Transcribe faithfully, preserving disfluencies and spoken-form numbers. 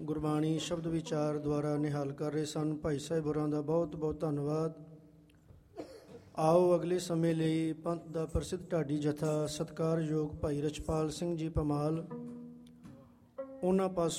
ਗੁਰਬਾਣੀ ਸ਼ਬਦ ਵਿਚਾਰ ਦੁਆਰਾ ਨਿਹਾਲ ਕਰ ਰਹੇ ਸਨ। ਭਾਈ ਸਾਹਿਬ ਹੋਰਾਂ ਦਾ ਬਹੁਤ ਬਹੁਤ ਧੰਨਵਾਦ। ਆਓ ਅਗਲੇ ਸਮੇਂ ਲਈ ਪੰਥ ਦਾ ਪ੍ਰਸਿੱਧ ਢਾਡੀ ਜਥਾ ਸਤਿਕਾਰਯੋਗ ਭਾਈ ਰਛਪਾਲ ਸਿੰਘ ਜੀ ਭਮਾਲ ਉਹਨਾਂ ਪਾਸ